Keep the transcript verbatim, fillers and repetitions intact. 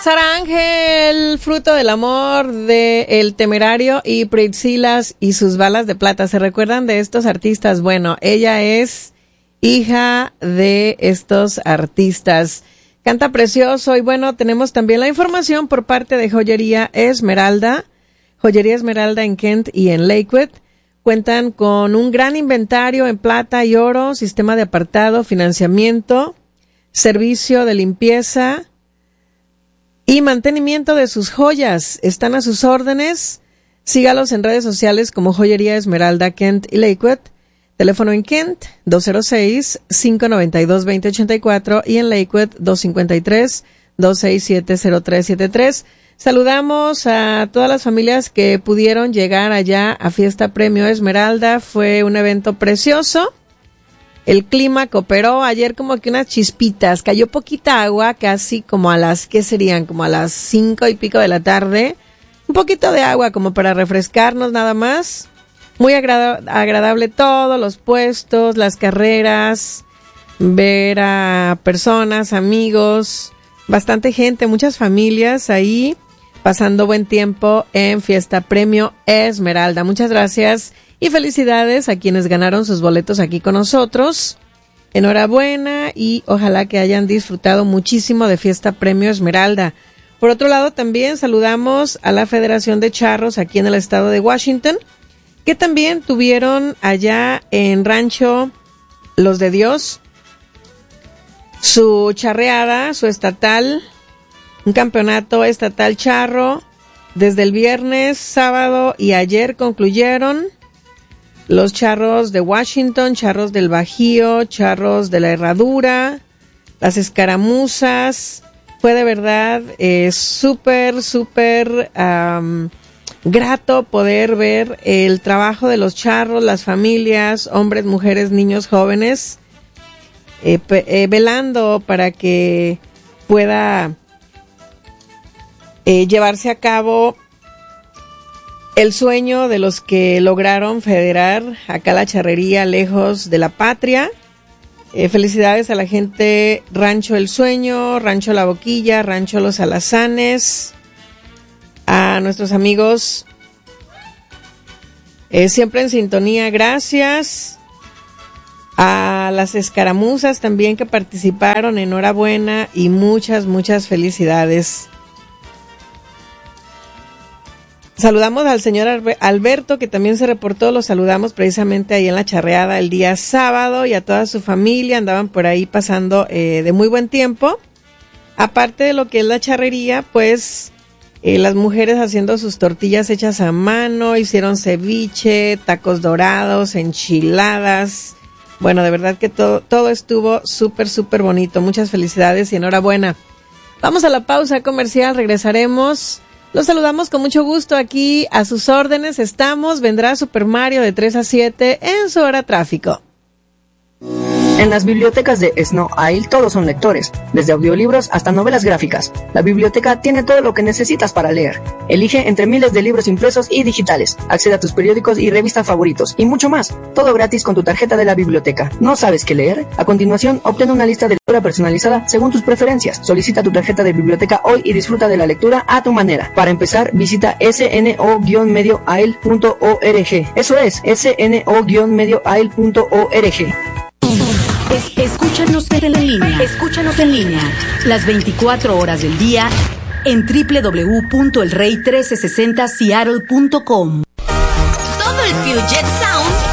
Sara Ángel, Fruto del Amor, de El Temerario y Pritsilas y sus balas de plata. ¿Se recuerdan de estos artistas? Bueno, ella es hija de estos artistas. Canta precioso y bueno, tenemos también la información por parte de Joyería Esmeralda. Joyería Esmeralda en Kent y en Lakewood. Cuentan con un gran inventario en plata y oro, sistema de apartado, financiamiento, servicio de limpieza y mantenimiento de sus joyas. Están a sus órdenes. Sígalos en redes sociales como Joyería Esmeralda Kent y Lakewood. Teléfono en Kent dos cero seis, cinco nueve dos, dos cero ocho cuatro y en Lakewood dos cinco tres, dos seis siete cero tres siete tres. Saludamos a todas las familias que pudieron llegar allá a Fiesta Premio Esmeralda. Fue un evento precioso. El clima cooperó. Ayer como que unas chispitas. Cayó poquita agua, casi como a las, ¿qué serían? Como a las cinco y pico de la tarde. Un poquito de agua como para refrescarnos nada más. Muy agrada- agradable todos los puestos, las carreras, ver a personas, amigos, bastante gente, muchas familias ahí pasando buen tiempo en Fiesta Premio Esmeralda. Muchas gracias y felicidades a quienes ganaron sus boletos aquí con nosotros. Enhorabuena y ojalá que hayan disfrutado muchísimo de Fiesta Premio Esmeralda. Por otro lado, también saludamos a la Federación de Charros aquí en el estado de Washington, que también tuvieron allá en Rancho Los de Dios su charreada, su estatal, un campeonato estatal charro. Desde el viernes, sábado y ayer concluyeron los charros de Washington, charros del Bajío, charros de la Herradura, las escaramuzas. Fue de verdad eh, súper, súper um, grato poder ver el trabajo de los charros, las familias, hombres, mujeres, niños, jóvenes, eh, pe- eh, velando para que pueda eh, llevarse a cabo el sueño de los que lograron federar acá la charrería lejos de la patria. Eh, felicidades a la gente Rancho El Sueño, Rancho La Boquilla, Rancho Los Alazanes, a nuestros amigos eh, siempre en sintonía, gracias. A las escaramuzas también que participaron, enhorabuena y muchas, muchas felicidades. Saludamos al señor Alberto, que también se reportó, lo saludamos precisamente ahí en la charreada el día sábado, y a toda su familia, andaban por ahí pasando eh, de muy buen tiempo. Aparte de lo que es la charrería, pues eh, las mujeres haciendo sus tortillas hechas a mano, hicieron ceviche, tacos dorados, enchiladas. Bueno, de verdad que todo, todo estuvo súper, súper bonito. Muchas felicidades y enhorabuena. Vamos a la pausa comercial, regresaremos. Los saludamos con mucho gusto aquí, a sus órdenes estamos. Vendrá Super Mario de tres a siete en su hora tráfico. En las bibliotecas de Snow Isle todos son lectores, desde audiolibros hasta novelas gráficas. La biblioteca tiene todo lo que necesitas para leer. Elige entre miles de libros impresos y digitales. Accede a tus periódicos y revistas favoritos y mucho más. Todo gratis con tu tarjeta de la biblioteca. ¿No sabes qué leer? A continuación, obtén una lista de lectura personalizada según tus preferencias. Solicita tu tarjeta de biblioteca hoy y disfruta de la lectura a tu manera. Para empezar, visita s n o guion medio aisle punto org. Eso es, s n o guion medio aisle punto org. Es, escúchanos en línea. Escúchanos en línea. Las veinticuatro horas del día en doble u doble u doble u punto el rey mil trescientos sesenta seattle punto com. Todo el Puget Sound